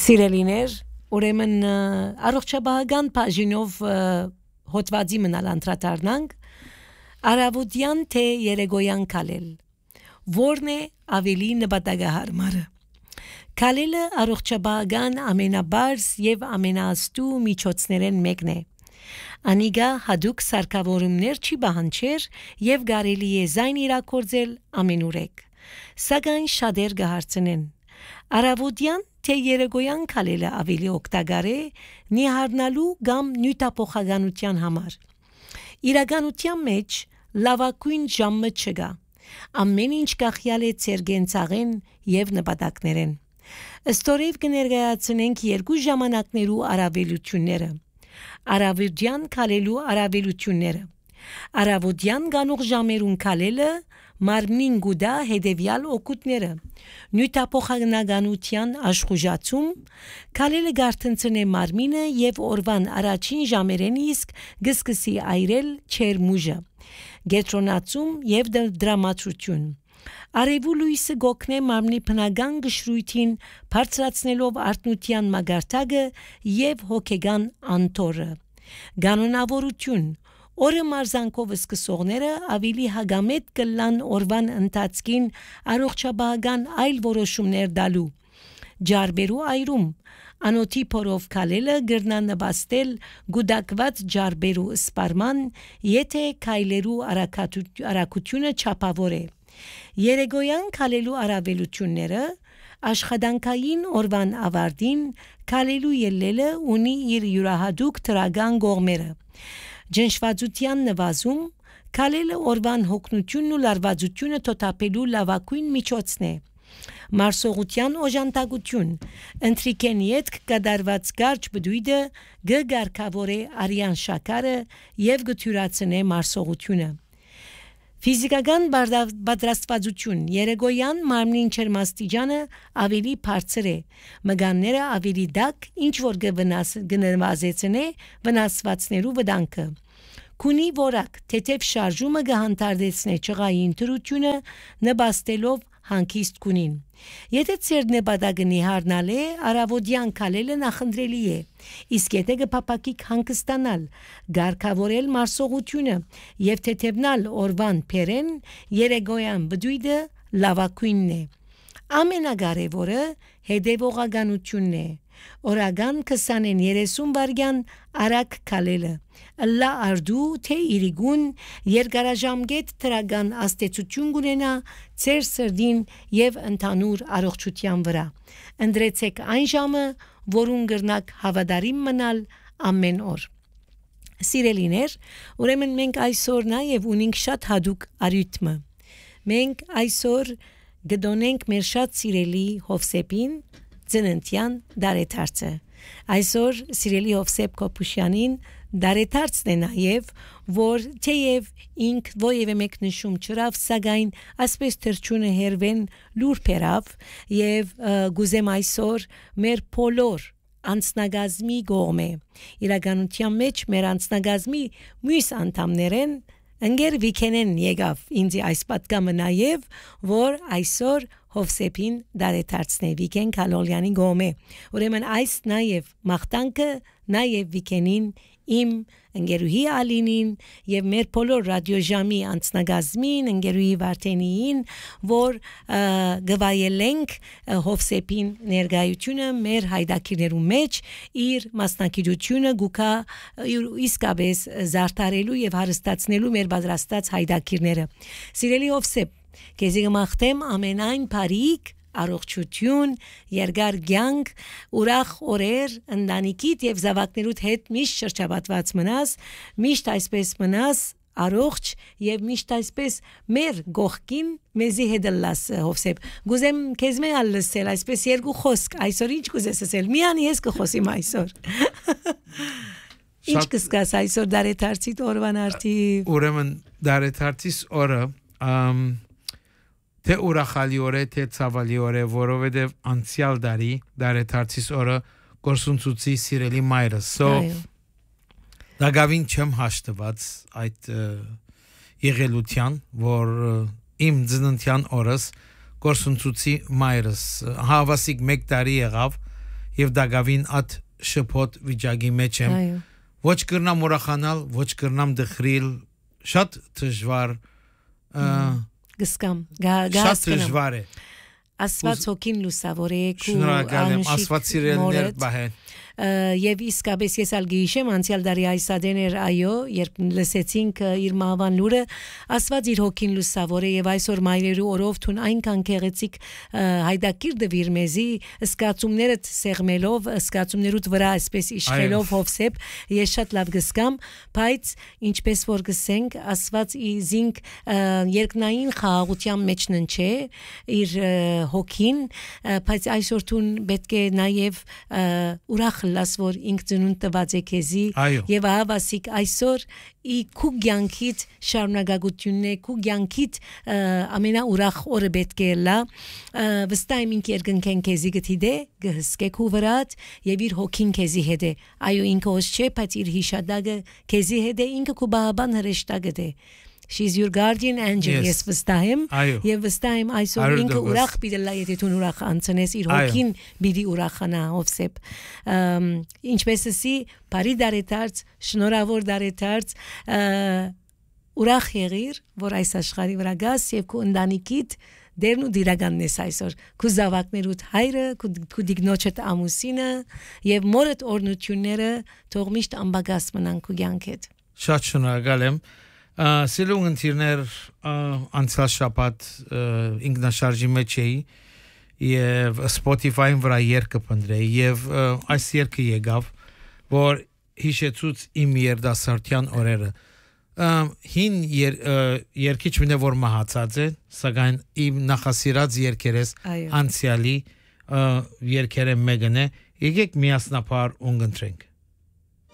Սիրելիներ, ուրեմն առողջապահական բաժինով հոդվածի մնալ անդրադառնանք Արավոտյան թե երեկոյան քալել որն է ավելի նպատակահարմարը քալելը առողջապահական ամենաբարձ եւ ամենաաստու միջոցներն մեկն է Անիգա հadouk սարքավորումներ չի բանջեր եւ կարելի է զայն իրակորձել ամենուրեք սակայն շատեր կհարցնեն Արավոտյան թե երեկոյան քալելը ավելի օգտակար է նիհարնալու կամ նյութափոխականության համար իրականության մեջ լավագույն ժամը չկա ամեն ինչ կախյալ է ձեր գենցաղեն եւ նպատակներեն ըստորև կներկայացնենք երկու ժամանակներու առավելությունները Արավոտյան քալելու առավելությունները Արավոտյան գանող ժամերուն քալելը մարմնին գուդա հետևյալ օգուտները նյութափոխականության աշխուժացում քալելը գարտնցնե մարմինը եւ օրվան առաջին ժամերեն իսկ գսկսի այրել չերմուժը գետրոնացում եւ դրամատրություն Արևու լույսը գոքնե մարմնի բնական գշրույթին բարձրացնելով արտնության մագարտակը եւ հոգեգան անտորը Կանոնավորություն Օրը մարզանքով սկսողները ավելի հագամետ կլան օրվան ընթացքին առողջապահական այլ որոշումներ դալու ջարբերու այրում անոթի փորով քալելը գրնան նպաստել գուդակված ջարբերու սպարման եթե քայլերու արագությունը չափավոր է երեկոյան քալելու առավելությունները աշխատանքային օրվան ավարտին քալելու ելելը ունի իր յուրահատուկ դրական կողմերը Ջնշվածության նվազում քալելը օրվան հոգնությունն ու լարվածությունը թոթափելու լավագույն միջոցն է Մարսողության օժանդակություն ընտրիկեն յետք կդարված կարճ բդույդը գգարկավորե արյան շաքարը եւ գթյուրացնե մարսողությունը Ֆիզիկական պատրաստվածություն երեկոյան մարմնին չերմաստիճանը ավելի բարձր է մգանները ավելի դակ ինչ որ կնվազեցնե վնասվածներու վտանգը Քունի որակ թեթև շարժումը կհանդարտեցնե ճղային դրությունը նպաստելով հանգիստ քունին Եթե ծեր նպատակը նիհարնալ է արավոտյան քալելը նախընտրելի է իսկ եթե կփապակիկ հանգստանալ գարկավորել մարսողությունը եւ թեթևնալ օրվան փերեն երեկոյան բդույդը լավագույնն է ամենակարևորը հետևողականությունն է Օրական 20-30 վայրկյան արագ քալելը Ըլլա արդու թե իրիգուն երկարաժամկետ դրական աստեցություն կունենա ձեր սրդին եւ ընդհանուր առողջության վրա Ընտրեցեք այն ժամը որուն գրնակ հավատարիմ մնալ ամեն օր Սիրելիներ ուրեմն մենք այսօր նաեւ ունենք շատ հadouk արյութմը Մենք այսօր գտնենք մեր շատ սիրելի Հովսեփին ծննդյան դարեթարցը Այսօր սիրելի Հովսեփ Կոպուշյանին դարեթարցն է նաև որ թեև ինք ովևէ մեկ նշում չրավ սակայն ասպես թրջունը հերվեն լուր փերավ եւ գուզեմ այսօր մեր փոլոր անցնագազմի գոմե իրականության մեջ մեր անցնագազմի մյուս անդամներեն Ընկեր վիկենեն եկավ ինձ այս պատգամը նաև որ այսօր Հովսեփին դարեթարցն է Վիկեն Քալոլյանի գոմե ուրեմն այս նաև մաղթանքը նաև Վիկենին իմ ընկերուհի Ալինին եւ մեր բոլոր ռադիոժամի անցնագազմին ընկերուհի Վարդենիին որ գվայելենք Հովսեփին ներկայությունը մեր հայդակիրներու մեջ իր մասնակցությունը գուկա իսկապես զարդարելու եւ հարստացնելու մեր պատրաստած հայդակիրները Սիրելի Հովսեփ Քեզի գմախտեմ ամենայն բարիք առողջություն, երկար կյանք, ուրախ օրեր, ընտանիքիդ եւ զավակներուդ հետ միշտ շրջապատված մնաս, միշտ այսպես մնաս, առողջ եւ միշտ այսպես մեր գողքին մեզի հետ լաս Հովսեփ։ Գուզեմ քեզ մե ալսել այսպես երկու խոսք, այսօր ինչ կուզես ասել։ Միանի ես կխոսիմ այսօր։ Ինչ կսկաս այսօր դարեթարցի օրվան արդիվ։ Ուրեմն դարեթարցիս օրը Թե ուրախալի օր է, թե ցավալի օր է, որովհետև անցյալ դարի դարեթարցիս օրը գործունեությունի սիրելի մայրս։ Դագավին չեմ հաշտված այդ եղելության, որ իմ ծննդյան օրս գործունեությունի մայրս հավասիկ 1 տարի եղավ եւ դակավին at շփոթ վիճակի մեջ եմ այո ոչ կրնամ ուրախանալ ոչ կրնամ դխրիլ շատ դժվար գսկամ շատ դժվար է Աստված հոգին լուսավորեք ու շնորհակալ եմ Աստված սիրելիներ բահեն Եվ իսկապես ես ալ գիշեմ անցյալ դարի այս ադեներ այո երբ լսեցինք իր մահվան լուրը Աստված իր հոգին լուսավոր է եւ այսօր մայրերու օրով թուն այնքան քեղեցիկ հայդակիր դվիր մեզի սկացումներդ սեղմելով սկացումներուդ վրա այսպես իշխելով հովսեփ ես շատ լավ գսկամ բայց ինչպես որ գսենք Աստված իզինք երկնային խաղաղության մեջ ննչե իր հոգին բայց այսօր թուն պետք է նաեւ ուրախ լաս որ ինք ծնունդ տված է քեզի եւ ահավասիկ այսօր ի քու ցանկիտ շարունակագությունն է քու ցանկիտ ամենաուրախ օրը պետք է լա վստահ ինք երկնքեն քեզի գտիդե գհսկե քու վրատ եւ իր հոգին քեզի հետ է այո ինքը ոս չէ բայց իր հիշադակը քեզի հետ է ինքը քու բահաբան հրեշտակը դե She's your guardian angel. Yes, վստահ եմ եւ վստահ եմ այսօր ինքը ուրախ պիտի լա եթե դու ուրախ անցնես իր հոգին պիտի ուրախանա հովսեփ ինչպես էսի բարի դարեթարց շնորհավոր դարեթարց ուրախ եղիր որ այս աշխարհի վրա գաս եւ քո ընտանիքիդ դերն ու դիրականն ես այսօր քո զավակներուդ հայրը քո դիգնոջդ ամուսինը եւ մորդ օրնությունները թող միշտ անբագաս մնան քո կյանքդ շատ շնորհակալ եմ Սիրուն ընտիրներ անցյալ շաբաթ ինքնաշարժի մեջ էի եւ Spotify-ին վրա երգը փնտրեի եւ այս երգը եկավ որ հիշեցուց իմ երդասարտյան օրերը հին երգիչ մինը որ մահացած է սակայն իմ նախասիրած երգերես անցյալի երգերը մեկն է եկեք միասնապար ունգընտրենք